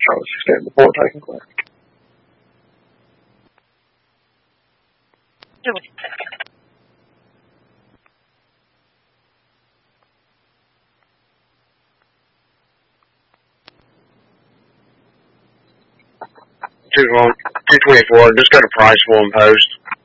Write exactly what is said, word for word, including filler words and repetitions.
Charlie sixteen before taking class. two twenty-four, just go to Priceville and post.